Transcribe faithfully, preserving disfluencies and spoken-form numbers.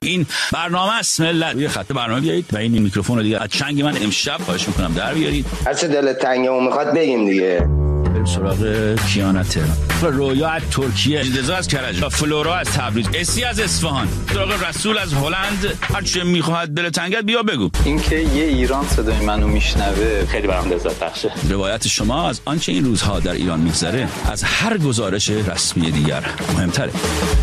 این برنامه است ملت. روی خط برنامه بیایید و این میکروفون رو دیگه از چنگ من امشب خواهش میکنم در بیارید. هر چه دلت تنگه و میخواد بگیم دیگه. بریم سراغ کیانا تهران، رویا از ترکیه، رضا از کرج، فلورا از تبریز، اسی از اصفهان، سراغ رسول از هلند. هر چه میخواد دل تنگت بیا بگو. اینکه یه ایران صدای منو میشنوه خیلی برام لذت بخشه. روایت شما از آنچه این روزها در ایران میگذره از هر گزارش رسمی دیگر مهمتره.